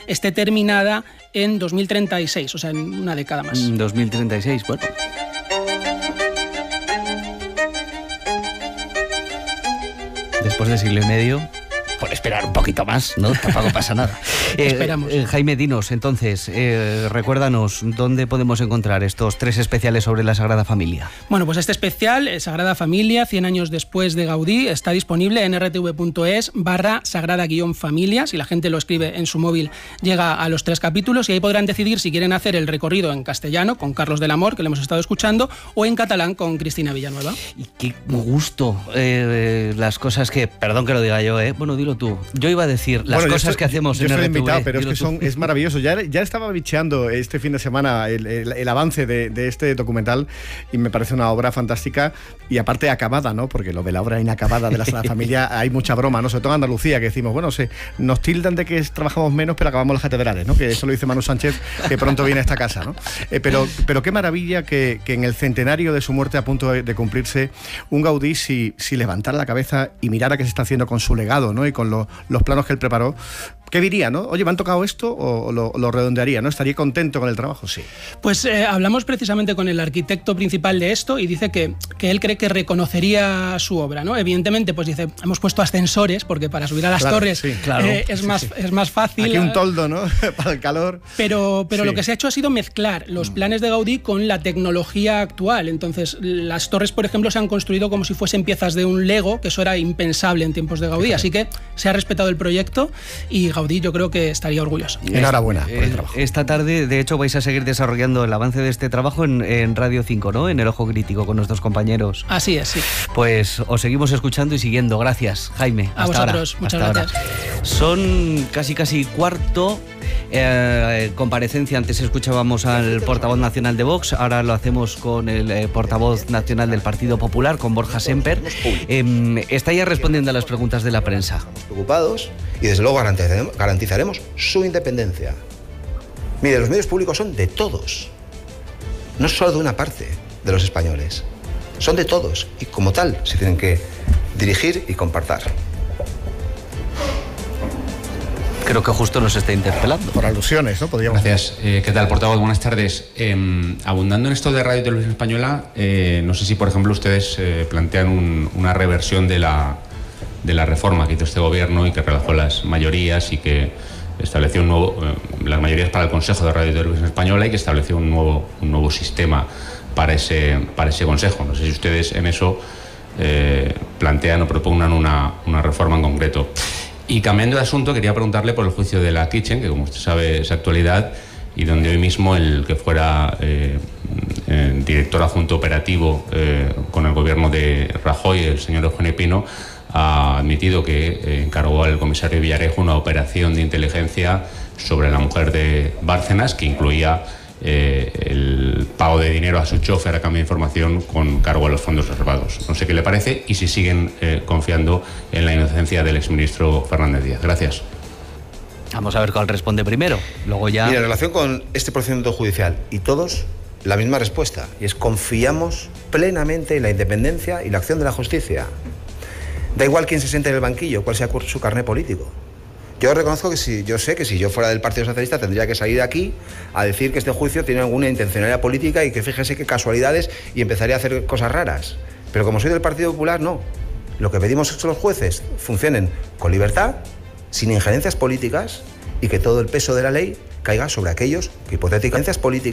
esté terminada en 2036, o sea, en una década más. 2036, bueno. Después de siglo y medio, por esperar un poquito más, ¿no? Tampoco pasa nada. Esperamos. Jaime, dinos, entonces, recuérdanos, ¿dónde podemos encontrar estos 3 especiales sobre la Sagrada Familia? Bueno, pues este especial, Sagrada Familia, 100 años después de Gaudí, está disponible en rtv.es/sagrada-familia. Si la gente lo escribe en su móvil, llega a los 3 capítulos y ahí podrán decidir si quieren hacer el recorrido en castellano, con Carlos del Amor, que le hemos estado escuchando, o en catalán, con Cristina Villanueva. Y qué gusto, las cosas que, perdón que lo diga yo, bueno, dilo tú. Yo iba a decir las cosas que hacemos en RTV. Invitado, pero es que es maravilloso. Ya estaba bicheando este fin de semana el avance de este documental y me parece una obra fantástica y aparte acabada, ¿no? Porque lo de la obra inacabada de la Sagrada Familia hay mucha broma, ¿no? Sobre todo en Andalucía, que decimos, bueno, nos tildan de que trabajamos menos, pero acabamos las catedrales, ¿no? Que eso lo dice Manu Sánchez, que pronto viene a esta casa, ¿no? Pero qué maravilla que en el centenario de su muerte, a punto de cumplirse, un Gaudí, si levantara la cabeza y mirara qué se está haciendo con su legado, ¿no? Y con los planos que él preparó, ¿qué diría, no? Oye, ¿me han tocado esto? O lo redondearía, ¿no? ¿Estaría contento con el trabajo? Sí. Pues hablamos precisamente con el arquitecto principal de esto y dice que él cree que reconocería su obra, ¿no? Evidentemente, pues dice, hemos puesto ascensores porque para subir a las torres es más fácil. Aquí un toldo, ¿no? Para el calor. Pero lo que se ha hecho ha sido mezclar los planes de Gaudí con la tecnología actual. Entonces, las torres, por ejemplo, se han construido como si fuesen piezas de un Lego, que eso era impensable en tiempos de Gaudí. Así que se ha respetado el proyecto y Gaudí yo creo que estaría orgulloso. Enhorabuena por el trabajo. Esta tarde, de hecho, vais a seguir desarrollando el avance de este trabajo en Radio 5, ¿no? En El Ojo Crítico, con nuestros compañeros. Así es, sí. Pues os seguimos escuchando y siguiendo. Gracias, Jaime. A vosotros, muchas gracias. Son casi cuarto. Comparecencia, antes escuchábamos al portavoz nacional de Vox, ahora lo hacemos con el portavoz nacional del Partido Popular, con Borja Semper. Está ya respondiendo a las preguntas de la prensa. Estamos preocupados y desde luego garantizaremos su independencia. Mire, los medios públicos son de todos, no solo de una parte de los españoles, son de todos y como tal se tienen que dirigir y compartir. Creo que justo nos está interpelando. Por alusiones, ¿no? Podríamos... Gracias. ¿Qué tal, portavoz? Buenas tardes. Abundando en esto de Radio y Televisión Española, no sé si, por ejemplo, ustedes plantean una reversión de la reforma que hizo este gobierno y que relajó las mayorías y que estableció las mayorías para el Consejo de Radio y Televisión Española y que estableció un nuevo sistema para ese Consejo. No sé si ustedes en eso plantean o propugnan una reforma en concreto. Y cambiando de asunto, quería preguntarle por el juicio de la Kitchen, que como usted sabe es actualidad, y donde hoy mismo el que fuera director adjunto operativo con el gobierno de Rajoy, el señor Eugenio Pino, ha admitido que encargó al comisario Villarejo una operación de inteligencia sobre la mujer de Bárcenas, que incluía el pago de dinero a su chofer a cambio de información con cargo a los fondos reservados. No sé qué le parece y si siguen confiando en la inocencia del exministro Fernández Díaz. Gracias. Vamos a ver cuál responde primero, luego ya... Mira, en relación con este procedimiento judicial y todos, la misma respuesta, y es confiamos plenamente en la independencia y la acción de la justicia. Da igual quién se siente en el banquillo, cuál sea su carné político. Yo reconozco que si yo fuera del Partido Socialista tendría que salir de aquí a decir que este juicio tiene alguna intencionalidad política y que fíjese qué casualidades y empezaría a hacer cosas raras. Pero como soy del Partido Popular, no. Lo que pedimos es que los jueces funcionen con libertad, sin injerencias políticas y que todo el peso de la ley caiga sobre aquellos que hipotéticamente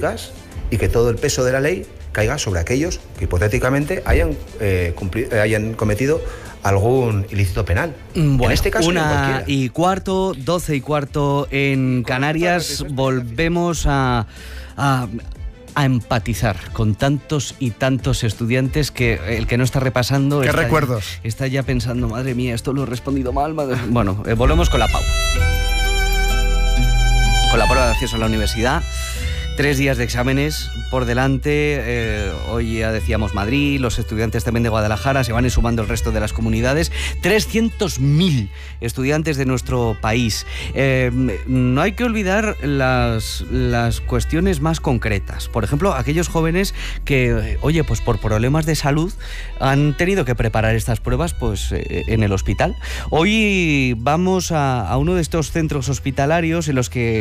hayan cometido algún ilícito penal. Bueno, en este caso, 1:15, 12:15 en Canarias. Volvemos a empatizar con tantos y tantos estudiantes que el que no está repasando... ¿Qué recuerdos? Está ya pensando, madre mía, esto lo he respondido mal. Bueno, volvemos con la PAU. Con la prueba de acceso a la universidad. 3 días de exámenes por delante, hoy ya decíamos Madrid, los estudiantes también de Guadalajara, se van sumando el resto de las comunidades, 300.000 estudiantes de nuestro país. No hay que olvidar las cuestiones más concretas, por ejemplo, aquellos jóvenes que, oye, pues por problemas de salud han tenido que preparar estas pruebas pues en el hospital. Hoy vamos a uno de estos centros hospitalarios en los que